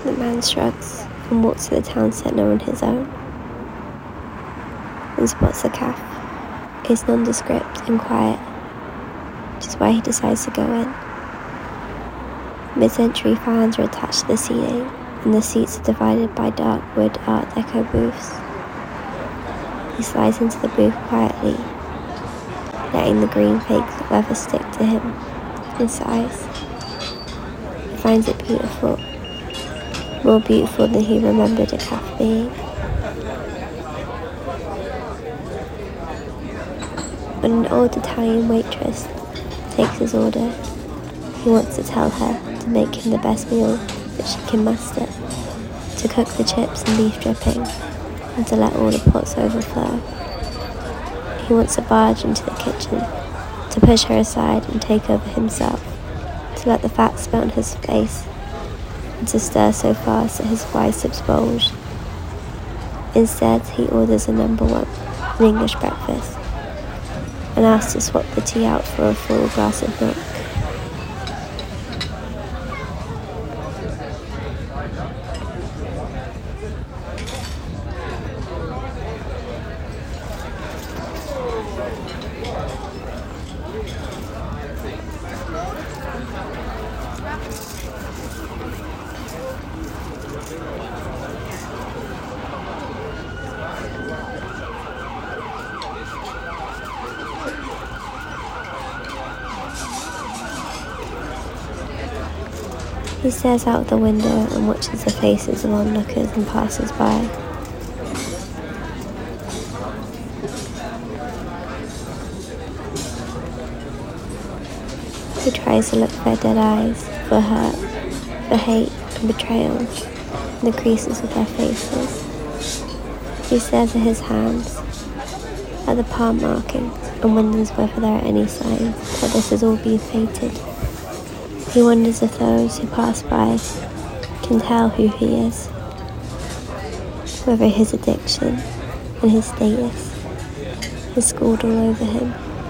The man shrugs and walks to the town centre on his own and spots a cafe. It's nondescript and quiet, which is why he decides to go in. Mid-century fans are attached to the ceiling, and the seats are divided by dark wood Art Deco booths. He slides into the booth quietly, letting the green fake leather stick to him, and sighs. He finds it beautiful, more beautiful than he remembered a cafe being. When an old Italian waitress takes his order, he wants to tell her to make him the best meal that she can muster, to cook the chips and beef dripping, and to let all the pots overflow. He wants to barge into the kitchen, to push her aside and take over himself, to let the fat spill on his face, and to stir so fast that his biceps bulge. Instead, he orders a number one, an English breakfast, and asks to swap the tea out for a full glass of milk. He stares out the window and watches the faces of onlookers and passers-by. He tries to look for their dead eyes, for hurt, for hate and betrayal in the creases of their faces. He stares at his hands, at the palm markings, and wonders whether there are any signs that this has all been fated. He wonders if those who pass by can tell who he is, whether his addiction and his status is scored all over him.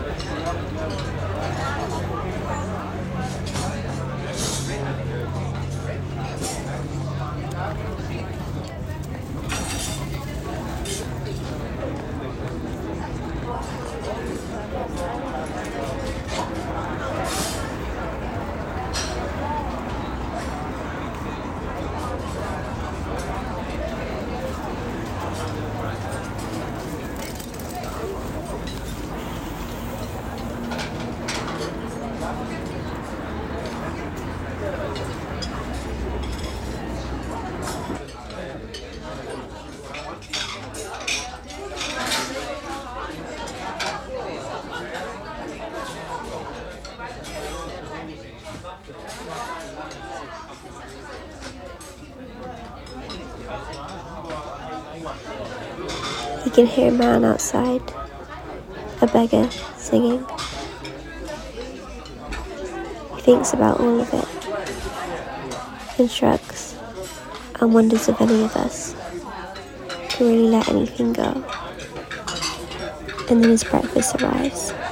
He can hear a man outside, a beggar, singing. He thinks about all of it, and shrugs, and wonders if any of us can really let anything go. And then his breakfast arrives.